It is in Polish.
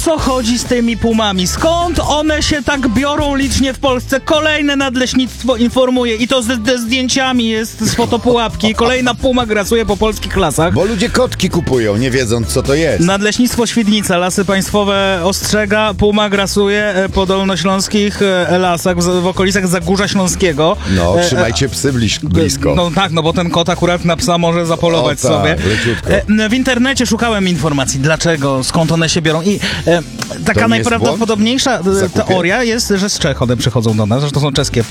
Co chodzi z tymi pumami? Skąd one się tak biorą licznie w Polsce? Kolejne nadleśnictwo informuje i to ze zdjęciami jest z fotopułapki. Kolejna puma grasuje po polskich lasach. Bo ludzie kotki kupują, nie wiedząc co to jest. Nadleśnictwo Świdnica, Lasy Państwowe ostrzega, puma grasuje po dolnośląskich lasach, w okolicach Zagórza Śląskiego. No, trzymajcie psy blisko. No tak, no bo ten kot akurat na psa może zapolować O, tak, sobie. leciutko. W internecie szukałem informacji, dlaczego, skąd one się biorą i taka To nie jest najprawdopodobniejsza błąd? teoria jest, że z Czech one przychodzą do nas, że to są czeskie